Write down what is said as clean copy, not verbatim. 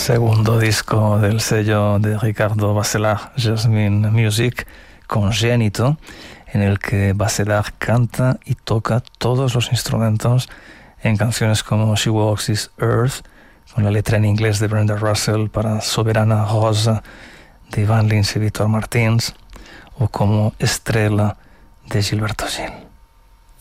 segundo disco del sello de Ricardo Bachelard, Jasmine Music, Congénito, en el que Bachelard canta y toca todos los instrumentos en canciones como She Walks This Earth, con la letra en inglés de Brenda Russell, para Soberana Rosa de Ivan Lins y Víctor Martins, o como Estrella de Gilberto Gil.